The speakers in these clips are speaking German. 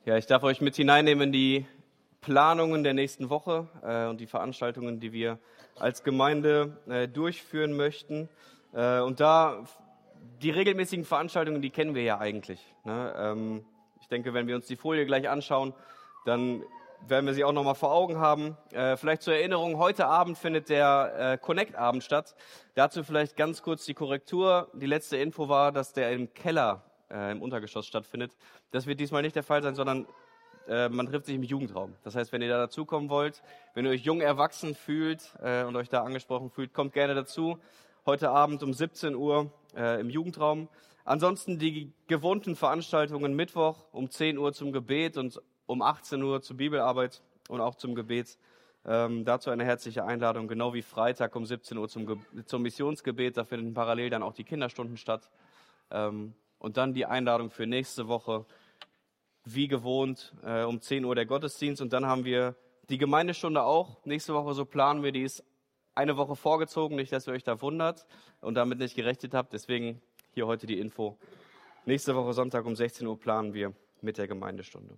Ja, ich darf euch mit hineinnehmen in die Planungen der nächsten Woche und die Veranstaltungen, die wir als Gemeinde durchführen möchten. Und da die regelmäßigen Veranstaltungen, die kennen wir ja eigentlich. Ne? Ich denke, wenn wir uns die Folie gleich anschauen, dann werden wir sie auch nochmal vor Augen haben. Vielleicht zur Erinnerung, heute Abend findet der Connect-Abend statt. Dazu vielleicht ganz kurz die Korrektur. Die letzte Info war, dass der im Keller im Untergeschoss stattfindet. Das wird diesmal nicht der Fall sein, sondern man trifft sich im Jugendraum. Das heißt, wenn ihr da dazukommen wollt, wenn ihr euch jung erwachsen fühlt und euch da angesprochen fühlt, kommt gerne dazu. Heute Abend um 17 Uhr im Jugendraum. Ansonsten die gewohnten Veranstaltungen Mittwoch um 10 Uhr zum Gebet und um 18 Uhr zur Bibelarbeit und auch zum Gebet. Dazu eine herzliche Einladung, genau wie Freitag um 17 Uhr zum Missionsgebet. Da finden parallel dann auch die Kinderstunden statt. Und dann die Einladung für nächste Woche, wie gewohnt, um 10 Uhr der Gottesdienst. Und dann haben wir die Gemeindestunde auch. Nächste Woche, so planen wir, die ist eine Woche vorgezogen. Nicht, dass ihr euch da wundert und damit nicht gerechnet habt. Deswegen hier heute die Info. Nächste Woche Sonntag um 16 Uhr planen wir mit der Gemeindestunde.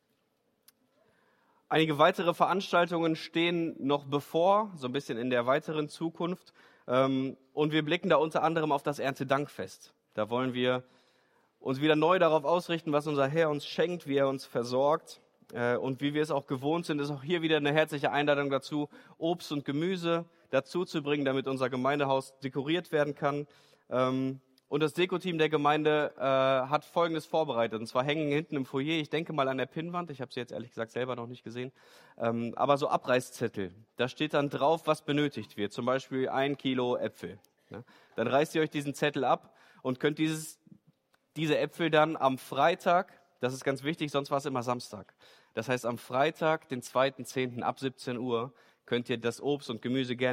Einige weitere Veranstaltungen stehen noch bevor, so ein bisschen in der weiteren Zukunft. Und wir blicken da unter anderem auf das Erntedankfest. Da wollen wir uns wieder neu darauf ausrichten, was unser Herr uns schenkt, wie er uns versorgt. Und wie wir es auch gewohnt sind, ist auch hier wieder eine herzliche Einladung dazu, Obst und Gemüse dazu zu bringen, damit unser Gemeindehaus dekoriert werden kann. Und das Dekoteam der Gemeinde hat Folgendes vorbereitet. Und zwar hängen hinten im Foyer, ich denke mal an der Pinnwand, ich habe sie jetzt ehrlich gesagt selber noch nicht gesehen, aber so Abreißzettel. Da steht dann drauf, was benötigt wird. Zum Beispiel 1 Kilo Äpfel. Ne? Dann reißt ihr euch diesen Zettel ab und könnt diese Äpfel dann am Freitag, das ist ganz wichtig, sonst war es immer Samstag. Das heißt, am Freitag, den 2.10. ab 17 Uhr, könnt ihr das Obst und Gemüse gerne